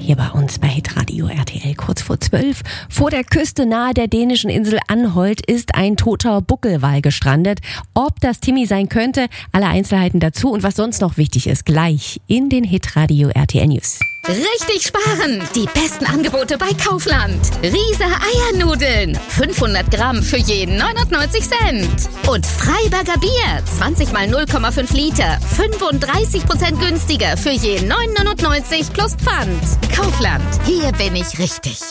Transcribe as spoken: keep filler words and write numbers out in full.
hier bei uns bei Hitradio R T L kurz vor zwölf. Vor der Küste nahe der dänischen Insel Anholt ist ein toter Buckelwal gestrandet. Ob das Timmy sein könnte, alle Einzelheiten dazu und was sonst noch wichtig ist, gleich in den Hitradio R T L News. Richtig sparen! Die besten Angebote bei Kaufland. Riese Eiernudeln. fünfhundert Gramm für jeden neunundneunzig Cent. Und Freiberger Bier. zwanzig mal null Komma fünf Liter. fünfunddreißig Prozent günstiger für jeden neun neunundneunzig plus Pfand. Kaufland. Hier bin ich richtig.